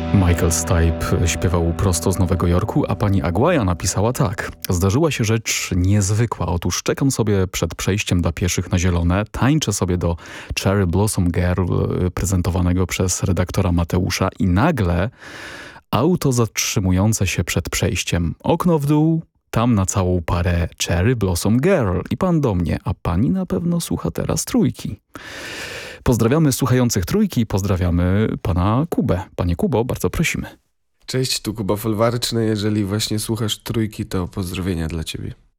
Michael Stipe śpiewał prosto z Nowego Jorku, a pani Agłaja napisała tak. Zdarzyła się rzecz niezwykła. Otóż czekam sobie przed przejściem dla pieszych na zielone, tańczę sobie do Cherry Blossom Girl prezentowanego przez redaktora Mateusza i nagle auto zatrzymujące się przed przejściem. Okno w dół, tam na całą parę Cherry Blossom Girl i pan do mnie, a pani na pewno słucha teraz Trójki. Pozdrawiamy słuchających Trójki, pozdrawiamy pana Kubę. Panie Kubo, bardzo prosimy. Cześć, tu Kuba Folwarczny. Jeżeli właśnie słuchasz Trójki, to pozdrowienia dla ciebie.